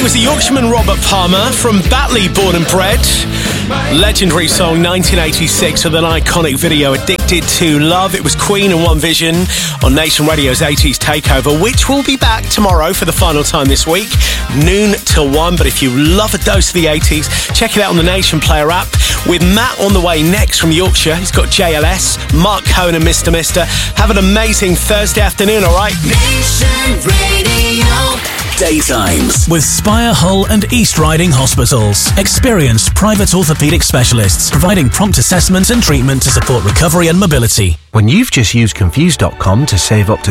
was the Yorkshireman Robert Palmer from Batley, born and bred. Legendary song 1986 with an iconic video, Addicted to Love. It was Queen and One Vision on Nation Radio's 80s Takeover, which will be back tomorrow for the final time this week, noon till 1. But if you love a dose of the 80s, check it out on the Nation Player app. With Matt on the way next from Yorkshire. He's got JLS, Mark Cohen and Mr. Mister. Have an amazing Thursday afternoon, all right? Nation Radio. Daytimes with Spire, Hull and East Riding Hospitals. Experienced private orthopaedic specialists providing prompt assessment and treatment to support recovery and mobility. When you've just used Confused.com to save up to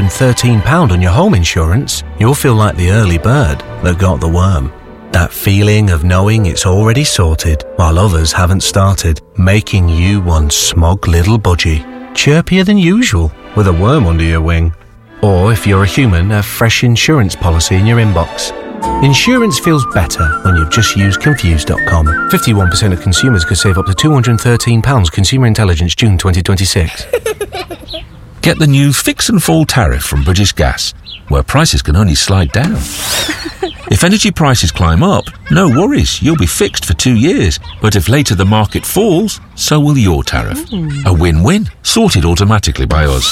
£213 on your home insurance, you'll feel like the early bird that got the worm. That feeling of knowing it's already sorted while others haven't started, making you one smug little budgie, chirpier than usual with a worm under your wing. Or, if you're a human, a fresh insurance policy in your inbox. Insurance feels better when you've just used Confused.com. 51% of consumers could save up to £213. Consumer Intelligence, June 2026. Get the new Fix and Fall tariff from British Gas, where prices can only slide down. If energy prices climb up, no worries, you'll be fixed for 2 years. But if later the market falls, so will your tariff. A win-win, sorted automatically by us.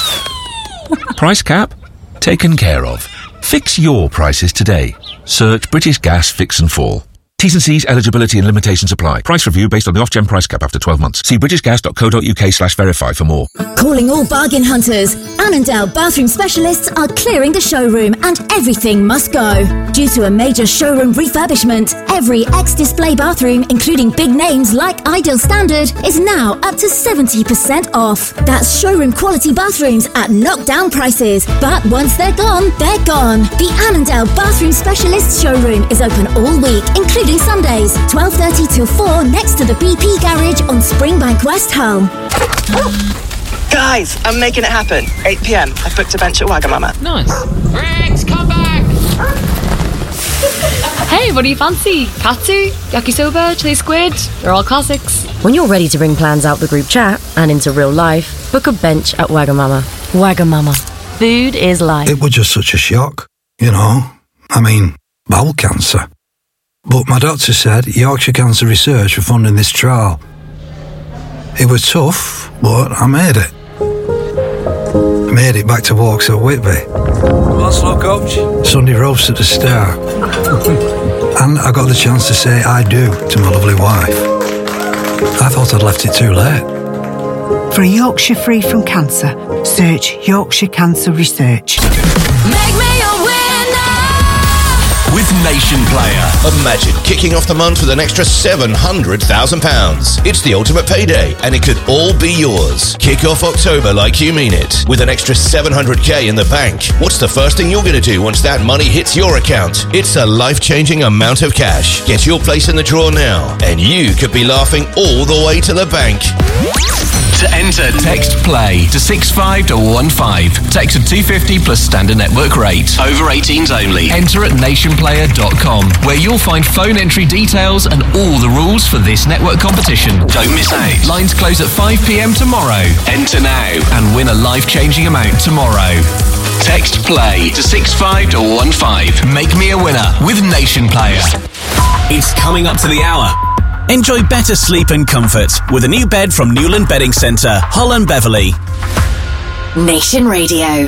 Price cap? Taken care of. Fix your prices today. Search British Gas Fix and Fall. T's and C's, eligibility and limitations apply. Price review based on the off-gen price cap after 12 months. See britishgas.co.uk/verify for more. Calling all bargain hunters. Annandale Bathroom Specialists are clearing the showroom and everything must go. Due to a major showroom refurbishment, every ex-display bathroom, including big names like Ideal Standard, is now up to 70% off. That's showroom quality bathrooms at knockdown prices. But once they're gone, they're gone. The Annandale Bathroom Specialists showroom is open all week, including Sundays, 12:30 till 4 next to the BP garage on Springbank West, Hull. Guys, I'm making it happen. 8 p.m. I've booked a bench at Wagamama. Nice. Rex, come back! Hey, what do you fancy? Katsu, yakisoba, chili squid? They're all classics. When you're ready to bring plans out the group chat and into real life, book a bench at Wagamama. Wagamama. Food is life. It was just such a shock, you know. I mean, bowel cancer. But my doctor said Yorkshire Cancer Research were funding this trial. It was tough, but I made it. I made it back to Vauxhall Whitby. What's up, coach? Sunday roast at the Star. And I got the chance to say I do to my lovely wife. I thought I'd left it too late. For a Yorkshire free from cancer, search Yorkshire Cancer Research. Make me a winner! with Nation Player. Imagine kicking off the month with an extra £700,000. It's the ultimate payday, and it could all be yours. Kick off October like you mean it, with an extra $700K in the bank. What's the first thing you're going to do once that money hits your account? It's a life-changing amount of cash. Get your place in the draw now, and you could be laughing all the way to the bank. To enter, text PLAY to 65215. Text at 250 plus standard network rate. Over 18s only. Enter at nationplayer.com, where you'll find phone entry details and all the rules for this network competition. Don't miss out. Lines close at 5 p.m. tomorrow. Enter now and win a life-changing amount tomorrow. Text PLAY to 65215. Make me a winner with Nation Player. It's coming up to the hour. Enjoy better sleep and comfort with a new bed from Newland Bedding Centre, Hull and Beverley. Nation Radio.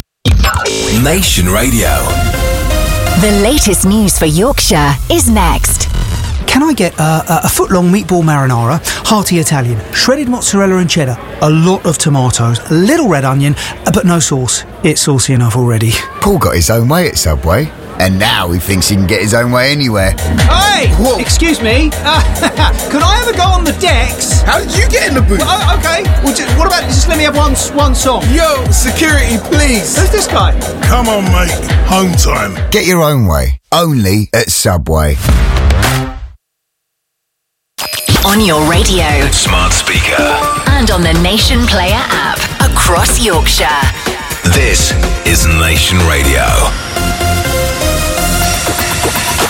Nation Radio. The latest news for Yorkshire is next. Can I get a foot-long meatball marinara, hearty Italian, shredded mozzarella and cheddar, a lot of tomatoes, a little red onion, but no sauce. It's saucy enough already. Paul got his own way at Subway, and now he thinks he can get his own way anywhere. Hey! Whoa. Excuse me? Can I ever go on the decks? How did you get in the booth? Well, okay. Well, what about just let me have one song? Yo, security, please. Who's this guy? Come on, mate. Home time. Get your own way. Only at Subway. On your radio, smart speaker, and on the Nation Player app across Yorkshire. This is Nation Radio.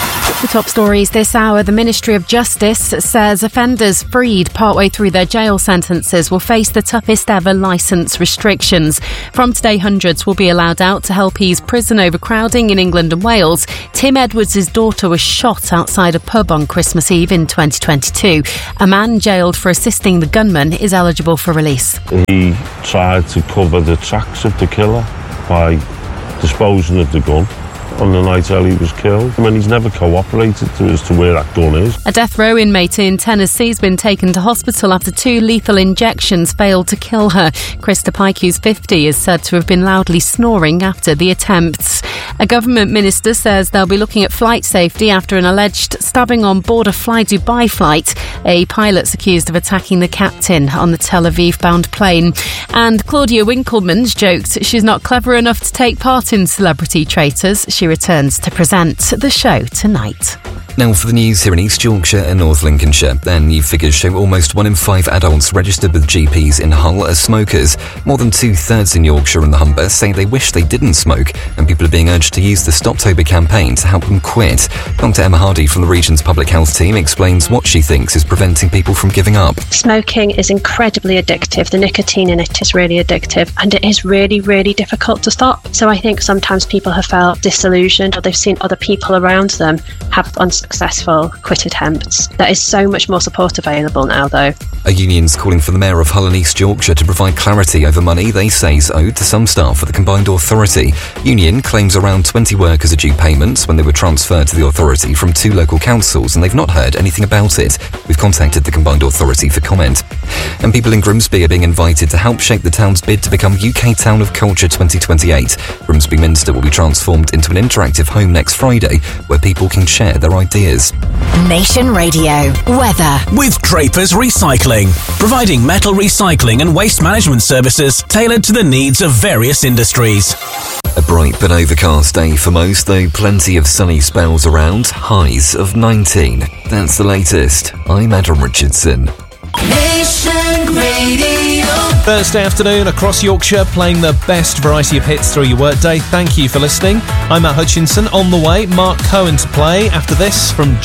The top stories this hour. The Ministry of Justice says offenders freed partway through their jail sentences will face the toughest ever licence restrictions. From today, hundreds will be allowed out to help ease prison overcrowding in England and Wales. Tim Edwards' daughter was shot outside a pub on Christmas Eve in 2022. A man jailed for assisting the gunman is eligible for release. He tried to cover the tracks of the killer by disposing of the gun on the night Ellie was killed. I mean, he's never cooperated as to where that gun is. A death row inmate in Tennessee has been taken to hospital after 2 lethal injections failed to kill her. Krista Pike, who's 50, is said to have been loudly snoring after the attempts. A government minister says they'll be looking at flight safety after an alleged stabbing on board a Fly Dubai flight. A pilot's accused of attacking the captain on the Tel Aviv-bound plane. And Claudia Winkleman's joked she's not clever enough to take part in Celebrity Traitors. She returns to present the show tonight. Now for the news here in East Yorkshire and North Lincolnshire. Their new figures show almost 1 in 5 adults registered with GPs in Hull are smokers. More than 2/3 in Yorkshire and the Humber say they wish they didn't smoke, and people are being urged to use the Stoptober campaign to help them quit. Dr Emma Hardy from the region's public health team explains what she thinks is preventing people from giving up. Smoking is incredibly addictive. The nicotine in it is really addictive, and it is really, really difficult to stop. So I think sometimes people have felt disillusioned, or they've seen other people around them have unsuccessful quit attempts. There is so much more support available now, though. A union's calling for the Mayor of Hull and East Yorkshire to provide clarity over money they say is owed to some staff at the combined authority. Union claims around 20 workers are due payments when they were transferred to the authority from 2 local councils, and they've not heard anything about it. We've contacted the combined authority for comment. And people in Grimsby are being invited to help shape the town's bid to become UK Town of Culture 2028. Grimsby Minster will be transformed into an interactive home next Friday where people can share their ideas. Nation Radio weather with Drapers Recycling, providing metal recycling and waste management services tailored to the needs of various industries. A bright but overcast day for most, though plenty of sunny spells around, highs of 19. That's the latest. I'm Adam Richardson. Nation Radio. Thursday afternoon across Yorkshire, playing the best variety of hits through your workday. Thank you for listening. I'm Matt Hutchinson. On the way, Mark Cohen to play after this from